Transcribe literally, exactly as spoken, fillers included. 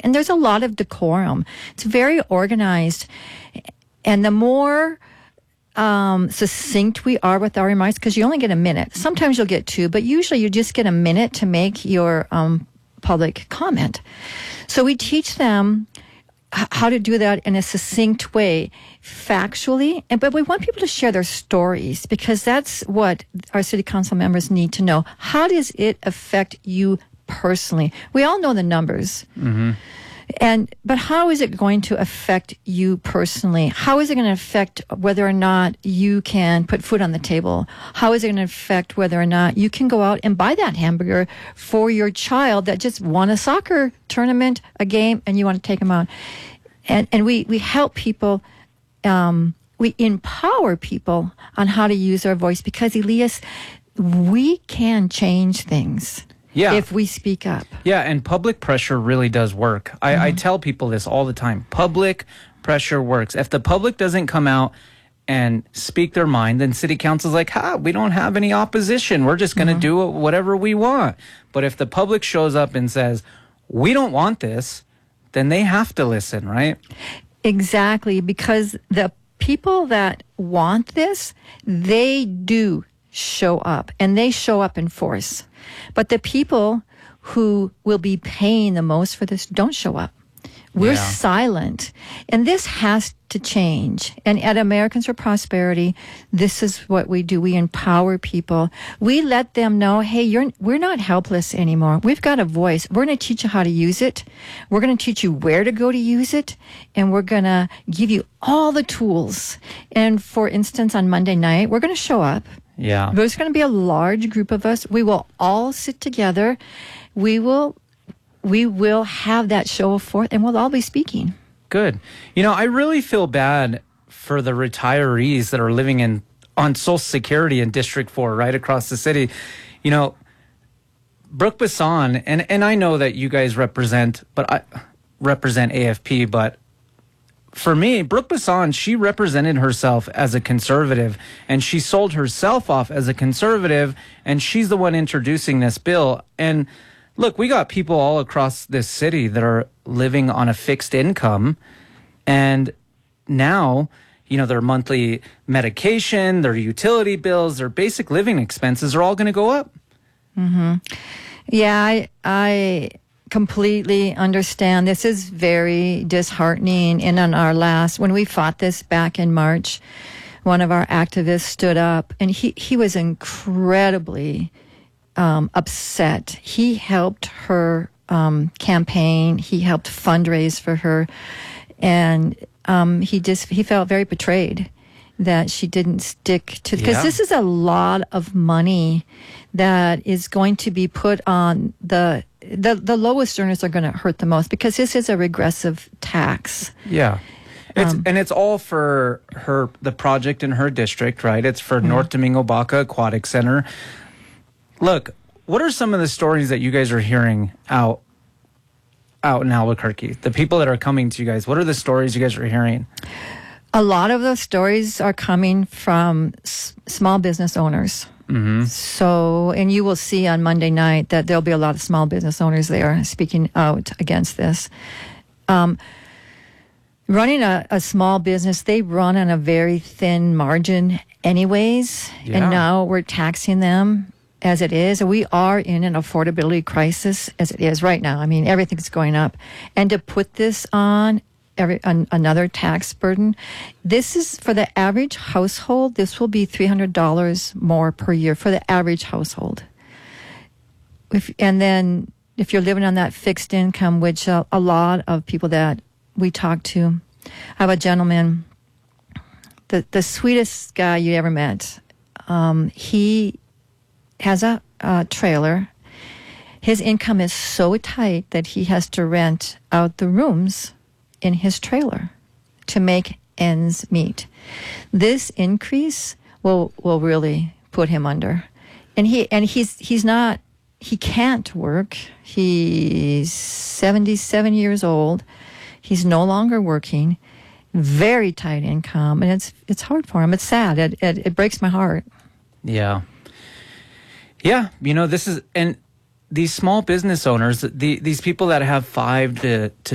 And there's a lot of decorum. It's very organized. And the more um, succinct we are with our remarks, because you only get a minute. Sometimes you'll get two, but usually you just get a minute to make your um, public comment. So we teach them how to do that in a succinct way, factually, and but we want people to share their stories, because that's what our city council members need to know. How does it affect you personally? We all know the numbers. Mm-hmm. And but how is it going to affect you personally? How is it going to affect whether or not you can put food on the table? How is it going to affect whether or not you can go out and buy that hamburger for your child that just won a soccer tournament, a game, and you want to take them out? And and we, we help people, um, we empower people on how to use their voice, because, Elias, we can change things. Yeah. If we speak up. Yeah, and public pressure really does work. I, mm-hmm. I tell people this all the time. Public pressure works. If the public doesn't come out and speak their mind, then city council's like, ha, we don't have any opposition. We're just going to mm-hmm. do whatever we want. But if the public shows up and says, we don't want this, then they have to listen, right? Exactly, because the people that want this, they do show up, and they show up in force. But the people who will be paying the most for this don't show up. We're yeah. silent. And this has to change. And at Americans for Prosperity, this is what we do. We empower people. We let them know, hey, you're we're not helpless anymore. We've got a voice. We're going to teach you how to use it. We're going to teach you where to go to use it. And we're going to give you all the tools. And for instance, on Monday night, we're going to show up. Yeah. There's going to be a large group of us. We will all sit together. We will we will have that show of force, and we'll all be speaking. Good. You know, I really feel bad for the retirees that are living in on Social Security in District four, right across the city. You know, Brooke Bassan, and, and I know that you guys represent, but I represent A F P, but for me, Brooke Bassan, she represented herself as a conservative, and she sold herself off as a conservative, and she's the one introducing this bill. And look, we got people all across this city that are living on a fixed income, and now, you know, their monthly medication, their utility bills, their basic living expenses are all going to go up. Mm-hmm. Yeah, I... I completely understand. This is very disheartening. And on our last, when we fought this back in March, one of our activists stood up, and he, he was incredibly um, upset. He helped her um, campaign. He helped fundraise for her. And um, he just, he felt very betrayed that she didn't stick to, because yeah. this is a lot of money that is going to be put on the The the lowest earners are going to hurt the most, because this is a regressive tax. Yeah. It's, um, and it's all for her, the project in her district, right? It's for mm-hmm. North Domingo Baca Aquatic Center. Look, what are some of the stories that you guys are hearing out, out in Albuquerque? The people that are coming to you guys, what are the stories you guys are hearing? A lot of those stories are coming from s- small business owners. Mm-hmm. So, and you will see on Monday night that there'll be a lot of small business owners there speaking out against this. Um, running a, a small business, they run on a very thin margin anyways, yeah. and now we're taxing them as it is. We are in an affordability crisis as it is right now. I mean, everything's going up. And to put this on Every, an, another tax burden. This is for the average household. This will be three hundred dollars more per year for the average household. If, and then if you're living on that fixed income, which uh, a lot of people that we talk to, I have a gentleman, the, the sweetest guy you ever met. Um, he has a, a trailer. His income is so tight that he has to rent out the rooms in his trailer to make ends meet. This increase will will really put him under. And he and he's he's not he can't work. He's seventy-seven years old. He's no longer working. Very tight income, and it's it's hard for him. It's sad. It it, it breaks my heart. Yeah. Yeah, you know, this is and these small business owners, the, these people that have five to, to